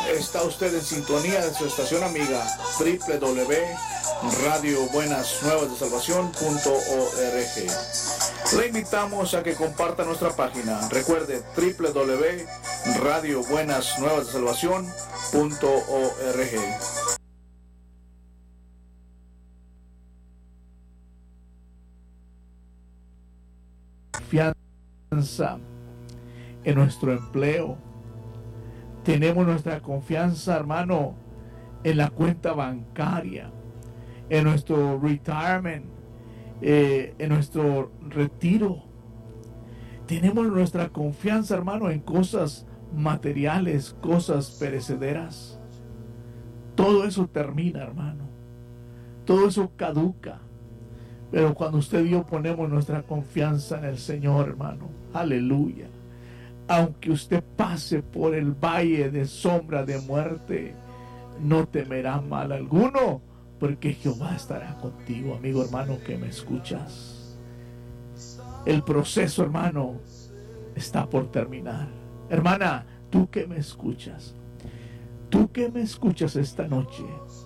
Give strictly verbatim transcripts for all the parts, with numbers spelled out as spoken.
Está usted en sintonía de su estación amiga doble u doble u doble u punto radio buenas nuevas de salvación punto org. Le invitamos a que comparta nuestra página. Recuerde doble u doble u doble u punto radio buenas nuevas de salvación punto org. Confianza en nuestro empleo. Tenemos nuestra confianza, hermano, en la cuenta bancaria, en nuestro retirement, eh, en nuestro retiro. Tenemos nuestra confianza, hermano, en cosas materiales, cosas perecederas. Todo eso termina, hermano. Todo eso caduca. Pero cuando usted y yo ponemos nuestra confianza en el Señor, hermano, aleluya. Aunque usted pase por el valle de sombra de muerte, no temerá mal alguno, porque Jehová estará contigo, amigo hermano que me escuchas. El proceso, hermano, está por terminar. Hermana, tú que me escuchas, tú que me escuchas esta noche,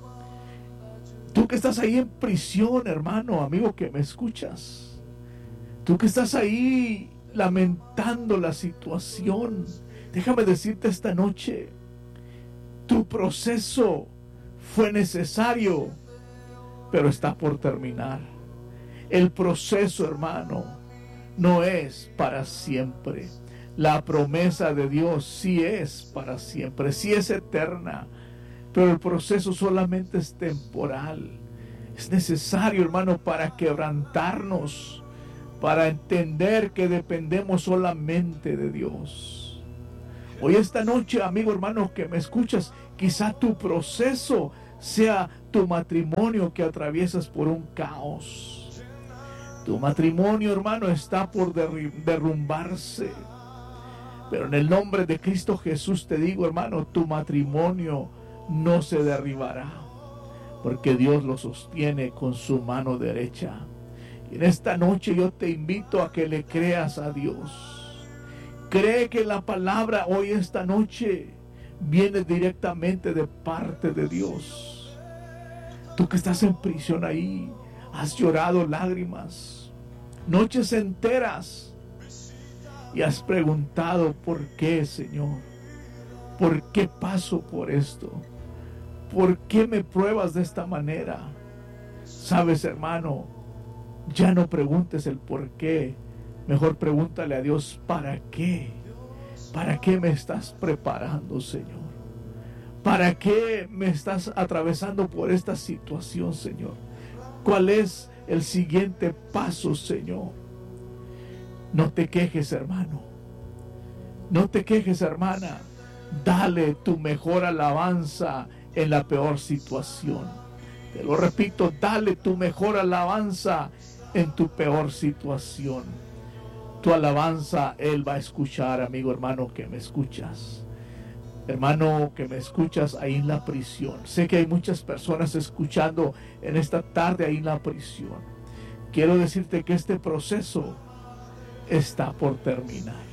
tú que estás ahí en prisión, hermano, amigo que me escuchas, tú que estás ahí lamentando la situación, déjame decirte esta noche, tu proceso fue necesario, pero está por terminar. El proceso, hermano, no es para siempre. La promesa de Dios sí es para siempre, sí es eterna, pero el proceso solamente es temporal. Es necesario, hermano, para quebrantarnos, para entender que dependemos solamente de Dios. Hoy esta noche, amigo hermano que me escuchas, quizá tu proceso sea tu matrimonio que atraviesas por un caos. Tu matrimonio, hermano, está por derrumbarse. Pero en el nombre de Cristo Jesús te digo, hermano, tu matrimonio no se derribará, porque Dios lo sostiene con su mano derecha. Y en esta noche yo te invito a que le creas a Dios. Cree que la palabra hoy esta noche viene directamente de parte de Dios. Tú que estás en prisión ahí, has llorado lágrimas, noches enteras, y has preguntado: ¿por qué, Señor? ¿Por qué paso por esto? ¿Por qué me pruebas de esta manera? Sabes, hermano, ya no preguntes el por qué. Mejor pregúntale a Dios: ¿para qué? ¿Para qué me estás preparando, Señor? ¿Para qué me estás atravesando por esta situación, Señor? ¿Cuál es el siguiente paso, Señor? No te quejes, hermano. No te quejes, hermana. Dale tu mejor alabanza en la peor situación. Te lo repito, dale tu mejor alabanza en tu peor situación. Tu alabanza Él va a escuchar, amigo hermano que me escuchas. Hermano que me escuchas ahí en la prisión. Sé que hay muchas personas escuchando en esta tarde ahí en la prisión. Quiero decirte que este proceso está por terminar.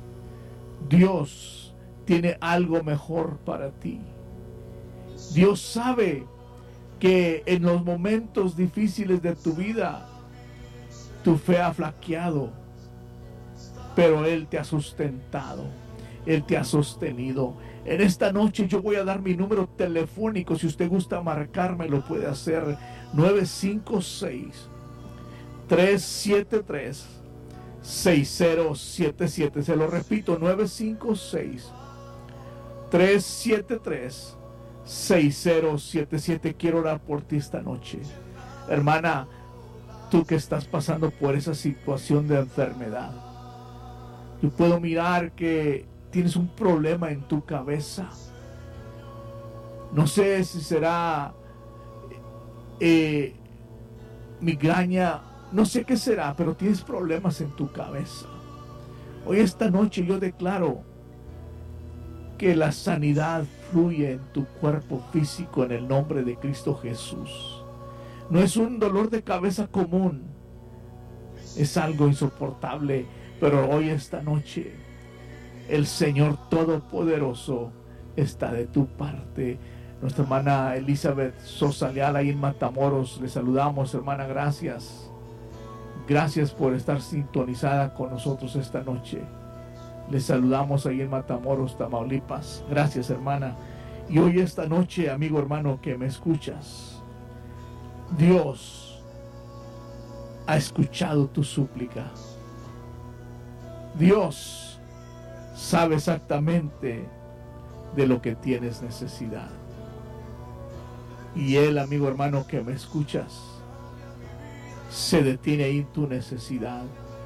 Dios tiene algo mejor para ti. Dios sabe que en los momentos difíciles de tu vida tu fe ha flaqueado, pero Él te ha sustentado, Él te ha sostenido. En esta noche yo voy a dar mi número telefónico. Si usted gusta marcarme, lo puede hacer: nueve cinco seis, tres siete tres, seis cero siete siete. Se lo repito: nueve cinco seis, tres siete tres, seis cero siete siete. Quiero orar por ti esta noche. Hermana, tú que estás pasando por esa situación de enfermedad, yo puedo mirar que tienes un problema en tu cabeza. No sé si será eh, migraña, no sé qué será, pero tienes problemas en tu cabeza. Hoy esta noche yo declaro que la sanidad fluye en tu cuerpo físico en el nombre de Cristo Jesús. No es un dolor de cabeza común, es algo insoportable, pero hoy esta noche el Señor Todopoderoso está de tu parte. Nuestra hermana Elizabeth Sosa Leal ahí en Matamoros, le saludamos, hermana, gracias. Gracias por estar sintonizada con nosotros esta noche. Le saludamos ahí en Matamoros, Tamaulipas. Gracias, hermana. Y hoy esta noche, amigo hermano que me escuchas, Dios ha escuchado tu súplica. Dios sabe exactamente de lo que tienes necesidad. Y Él, amigo hermano que me escuchas, se detiene ahí en tu necesidad.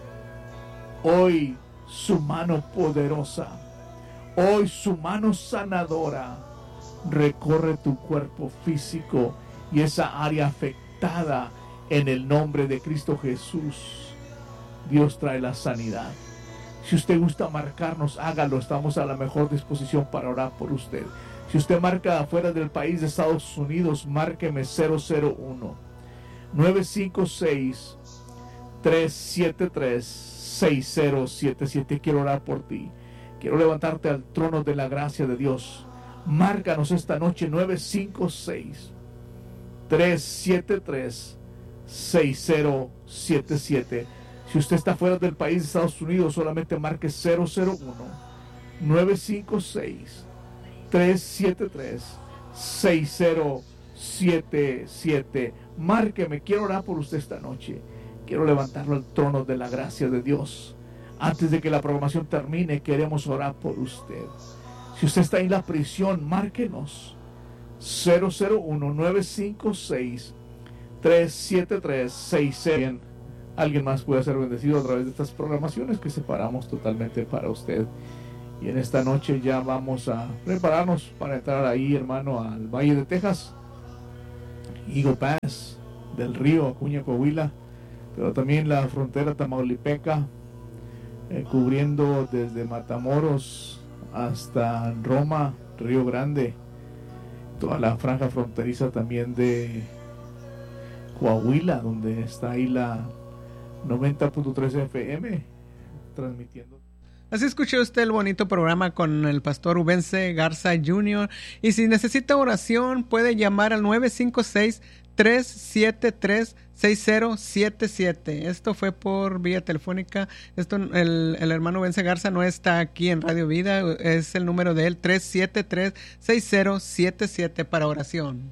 Hoy su mano poderosa, hoy su mano sanadora recorre tu cuerpo físico y esa área afectada en el nombre de Cristo Jesús. Dios trae la sanidad. Si usted gusta marcarnos, hágalo. Estamos a la mejor disposición para orar por usted. Si usted marca afuera del país de Estados Unidos, márqueme cero cero uno, nueve cinco seis, tres siete tres, seis cero siete siete. Quiero orar por ti. Quiero levantarte al trono de la gracia de Dios. Márcanos esta noche nueve cinco seis, tres siete tres, seis cero siete siete. Si usted está fuera del país de Estados Unidos, solamente marque cero cero uno, nueve cinco seis, tres siete tres, seis cero siete siete. Márqueme, quiero orar por usted esta noche. Quiero levantarlo al trono de la gracia de Dios. Antes de que la programación termine, queremos orar por usted. Si usted está en la prisión, márquenos cero cero uno, nueve cinco seis, tres siete tres, seis cero. Alguien más puede ser bendecido a través de estas programaciones que separamos totalmente para usted. Y en esta noche ya vamos a prepararnos para entrar ahí, hermano, al Valle de Texas, Eagle Pass, del río Acuña, Coahuila, pero también la frontera tamaulipeca, eh, cubriendo desde Matamoros hasta Roma, Río Grande, toda la franja fronteriza también de Coahuila, donde está ahí la noventa punto tres F M transmitiendo. Así escuchó usted el bonito programa con el pastor Ubense Garza junior Y si necesita oración, puede llamar al nueve cinco seis, tres siete tres, seis cero siete siete. Esto fue por vía telefónica. Esto, el, el hermano Ubense Garza no está aquí en Radio Vida. Es el número de él, tres siete tres, seis cero siete siete para oración.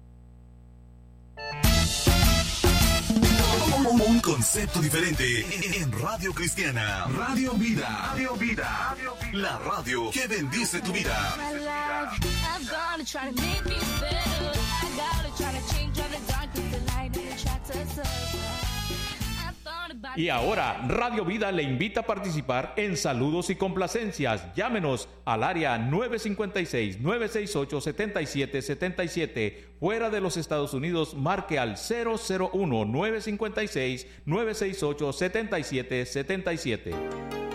Un concepto diferente en Radio Cristiana. Radio Vida. Radio Vida. La radio que bendice tu vida. Y ahora, Radio Vida le invita a participar en saludos y complacencias. Llámenos al área nueve cinco seis, nueve seis ocho, siete siete siete siete. Fuera de los Estados Unidos, marque al cero cero uno, nueve cinco seis, nueve seis ocho, siete siete siete siete.